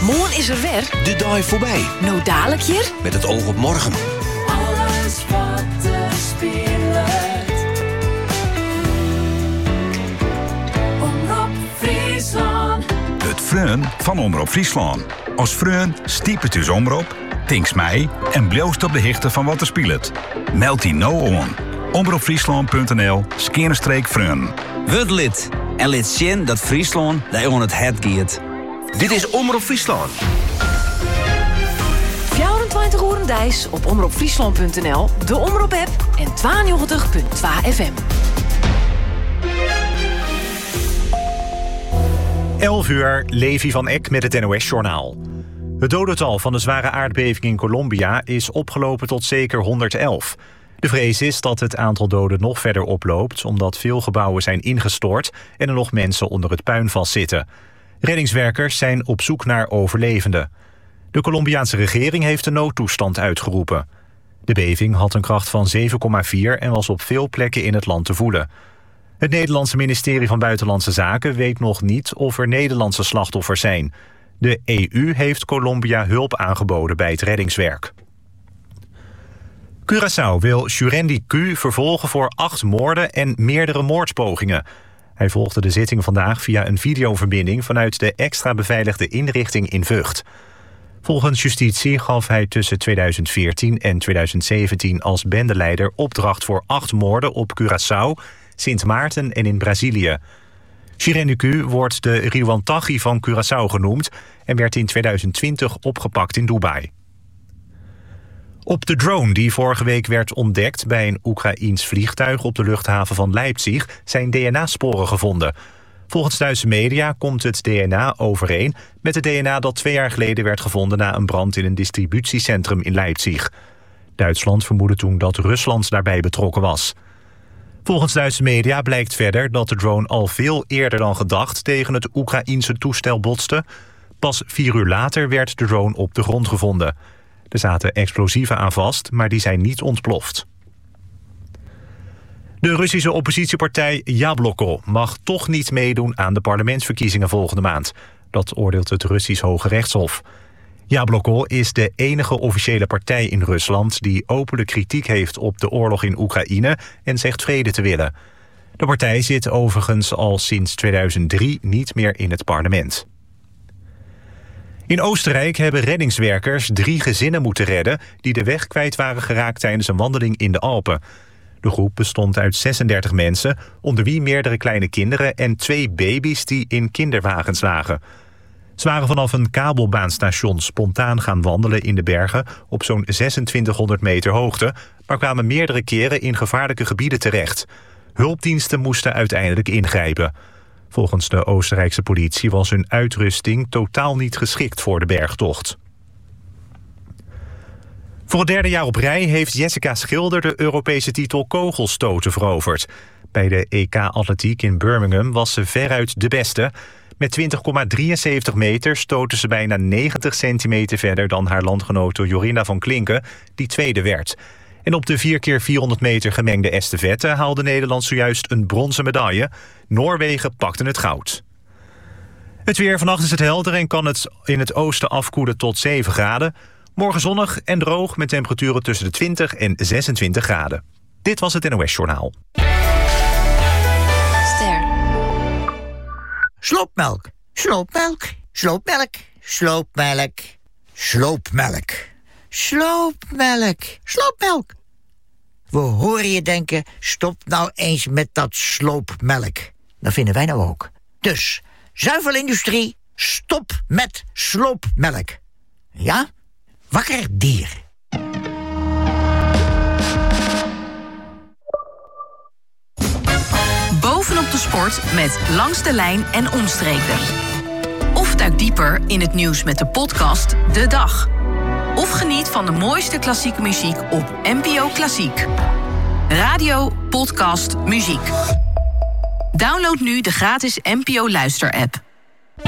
Morgen is er weer. De dag voorbij. Nou dadelijk hier. Met het oog op morgen. Alles wat er speelt. Omroep Friesland. Het Freun van Omroep Friesland. Als Freun stiep het dus Omroep, tinks mij en bloost op de hichte van wat er speelt. Meld die nou on. omroepfriesland.nl/Freun. Word lid en lid zien dat Friesland daar on het het giet. Dit is Omroep Friesland. 24 uur dijs op omroepfriesland.nl, de Omroep-app en 92.2 FM. 11 uur, Levi van Eck met het NOS-journaal. Het dodental van de zware aardbeving in Colombia is opgelopen tot zeker 111. De vrees is dat het aantal doden nog verder oploopt, omdat veel gebouwen zijn ingestort en er nog mensen onder het puin vastzitten. Reddingswerkers zijn op zoek naar overlevenden. De Colombiaanse regering heeft een noodtoestand uitgeroepen. De beving had een kracht van 7,4 en was op veel plekken in het land te voelen. Het Nederlandse ministerie van Buitenlandse Zaken weet nog niet of er Nederlandse slachtoffers zijn. De EU heeft Colombia hulp aangeboden bij het reddingswerk. Curaçao wil Jurendi Q vervolgen voor 8 moorden en meerdere moordpogingen. Hij volgde de zitting vandaag via een videoverbinding vanuit de extra beveiligde inrichting in Vught. Volgens justitie gaf hij tussen 2014 en 2017 als bendeleider opdracht voor 8 moorden op Curaçao, Sint Maarten en in Brazilië. Jurendi Q wordt de Riwantaghi van Curaçao genoemd en werd in 2020 opgepakt in Dubai. Op de drone die vorige week werd ontdekt bij een Oekraïens vliegtuig op de luchthaven van Leipzig zijn DNA-sporen gevonden. Volgens Duitse media komt het DNA overeen met het DNA dat 2 jaar geleden werd gevonden na een brand in een distributiecentrum in Leipzig. Duitsland vermoedde toen dat Rusland daarbij betrokken was. Volgens Duitse media blijkt verder dat de drone al veel eerder dan gedacht tegen het Oekraïense toestel botste. Pas 4 uur later werd de drone op de grond gevonden. Er zaten explosieven aan vast, maar die zijn niet ontploft. De Russische oppositiepartij Jabloko mag toch niet meedoen aan de parlementsverkiezingen volgende maand. Dat oordeelt het Russisch Hoge Rechtshof. Jabloko is de enige officiële partij in Rusland die openlijk kritiek heeft op de oorlog in Oekraïne en zegt vrede te willen. De partij zit overigens al sinds 2003 niet meer in het parlement. In Oostenrijk hebben reddingswerkers 3 gezinnen moeten redden die de weg kwijt waren geraakt tijdens een wandeling in de Alpen. De groep bestond uit 36 mensen, onder wie meerdere kleine kinderen en 2 baby's die in kinderwagens lagen. Ze waren vanaf een kabelbaanstation spontaan gaan wandelen in de bergen op zo'n 2600 meter hoogte, maar kwamen meerdere keren in gevaarlijke gebieden terecht. Hulpdiensten moesten uiteindelijk ingrijpen. Volgens de Oostenrijkse politie was hun uitrusting totaal niet geschikt voor de bergtocht. Voor het 3e jaar op rij heeft Jessica Schilder de Europese titel kogelstoten veroverd. Bij de EK-atletiek in Birmingham was ze veruit de beste. Met 20,73 meter stoten ze bijna 90 centimeter verder dan haar landgenote Jorina van Klinken, die tweede werd. En op de 4x400 meter gemengde estafette haalde Nederland zojuist een bronzen medaille. Noorwegen pakte het goud. Het weer: vannacht is het helder en kan het in het oosten afkoelen tot 7 graden. Morgen zonnig en droog met temperaturen tussen de 20 en 26 graden. Dit was het NOS-journaal. Ster. Sloopmelk, sloopmelk, sloopmelk, sloopmelk, sloopmelk, sloopmelk, sloopmelk. We horen je denken, stop nou eens met dat sloopmelk. Dat vinden wij nou ook. Dus, zuivelindustrie, stop met sloopmelk. Ja? Wakker dier. Bovenop de sport met Langs de Lijn en Omstreken. Of duik dieper in het nieuws met de podcast De Dag. Of geniet van de mooiste klassieke muziek op NPO Klassiek. Radio, podcast, muziek. Download nu de gratis NPO Luister-app.